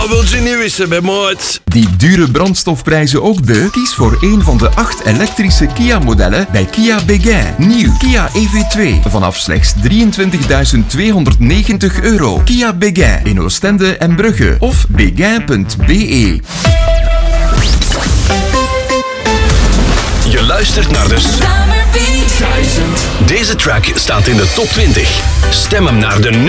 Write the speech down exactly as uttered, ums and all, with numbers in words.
Wil je niet wissen bij maat? Die dure brandstofprijzen ook de? Kies voor een van de acht elektrische Kia-modellen bij Kia Béguin. Nieuw Kia E V twee vanaf slechts drieëntwintigduizend tweehonderdnegentig euro. Kia Béguin in Oostende en Brugge of béguin punt b e. Je luistert naar de Summer Beat. Deze track staat in de top twintig. Stem hem naar de nummer